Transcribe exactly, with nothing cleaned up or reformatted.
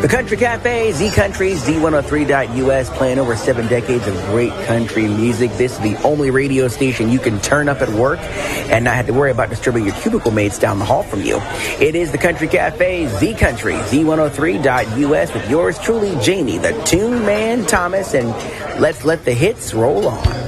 The Country Cafe, Z Country's Z one oh three dot U S, playing over seven decades of great country music. This is the only radio station you can turn up at work and not have to worry about disturbing your cubicle mates down the hall from you. It is the Country Cafe, Z Country, Z one oh three dot U S, with yours truly, Jamie, the Tune Man Thomas, and let's let the hits roll on.